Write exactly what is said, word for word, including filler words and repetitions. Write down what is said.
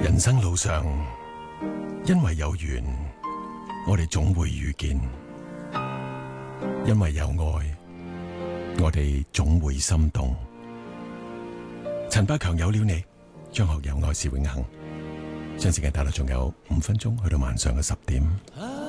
人生路上，因為有緣，我哋總會遇見；因為有愛，我哋總會心動。陳百強有了你，張學友愛是永恆。將時間帶到仲有五分鐘，去到晚上嘅十點。